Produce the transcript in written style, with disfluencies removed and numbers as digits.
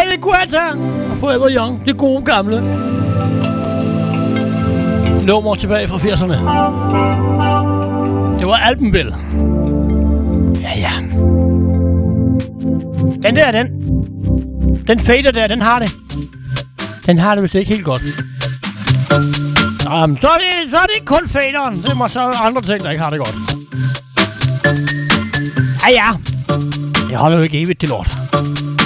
David Guetta og Forever Young. Det gode gamle nummer tilbage fra 80'erne. Det var Alpenbell. Ja. Den der, den fader der, den har det. Den har det vist ikke helt godt. Så er det ikke kun faderen. Det er så andre ting, der ikke har det godt. Ja. Det holder jo ikke evigt til lort.